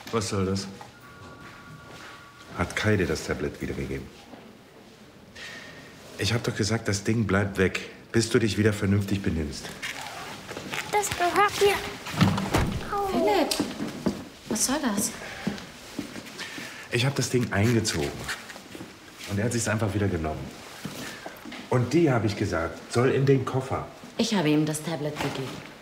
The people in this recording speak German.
Was soll das? Hat Kai dir das Tablet wiedergegeben? Ich hab doch gesagt, das Ding bleibt weg, bis du dich wieder vernünftig benimmst. Das gehört mir. Au. Philipp, was soll das? Ich habe das Ding eingezogen. Und er hat sich's einfach wieder genommen. Und die, habe ich gesagt, soll in den Koffer. Ich habe ihm das Tablet gegeben.